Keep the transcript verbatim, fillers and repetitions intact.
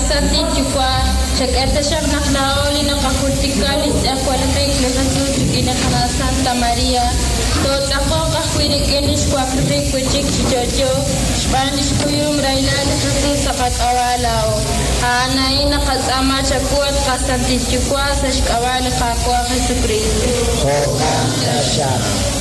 kasantichukwa chakatashak naklaoli nakakurtikalis akwalakay klevasuchuk inakana Santa Maria to tako kakwirikinis kwa krikuchik chichocho Spanish kuyum railani Jesus sakat awalao anay nakasama chakuat kasantichukwa sa shkawali kakwa Jesucristo. Ho, Tasha.